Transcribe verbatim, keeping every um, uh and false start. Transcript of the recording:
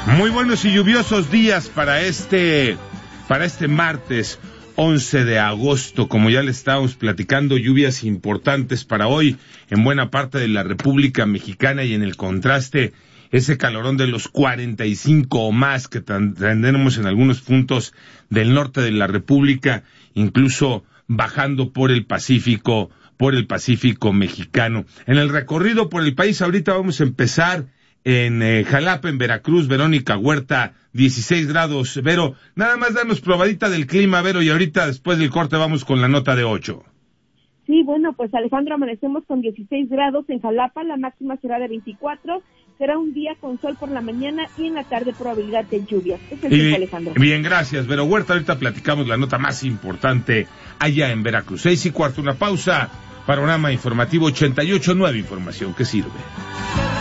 Muy buenos y lluviosos días para este, para este martes once de agosto. Como ya le estábamos platicando, lluvias importantes para hoy en buena parte de la República Mexicana, y en el contraste, ese calorón de los cuarenta y cinco o más que tendremos en algunos puntos del norte de la República, incluso bajando por el Pacífico, por el Pacífico mexicano. En el recorrido por el país, ahorita vamos a empezar en eh, Jalapa, en Veracruz. Verónica Huerta, dieciséis grados. Vero, nada más danos probadita del clima, Vero, y ahorita después del corte vamos con la nota de ocho. Sí, bueno, pues Alejandro, amanecemos con dieciséis grados en Jalapa, la máxima será de veinticuatro, será un día con sol por la mañana y en la tarde probabilidad de lluvias. Es el tiempo, Alejandro. Bien, gracias, Vero Huerta. Ahorita platicamos la nota más importante allá en Veracruz. Seis y cuarto, una pausa. Panorama informativo ochenta y ocho, nueva información que sirve.